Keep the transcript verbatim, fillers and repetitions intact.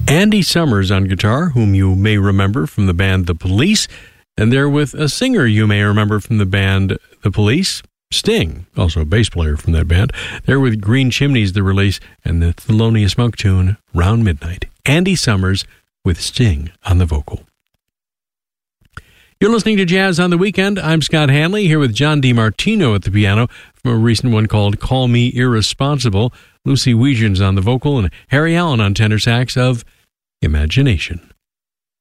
Andy Summers on guitar, whom you may remember from the band The Police, and there with a singer you may remember from the band The Police, Sting, also a bass player from that band. There with Green Chimneys, the release, and the Thelonious Monk tune, Round Midnight. Andy Summers with Sting on the vocal. You're listening to Jazz on the Weekend. I'm Scott Hanley, here with John DiMartino at the piano from a recent one called Call Me Irresponsible. Lucy Wegens on the vocal and Harry Allen on tenor sax of Imagination.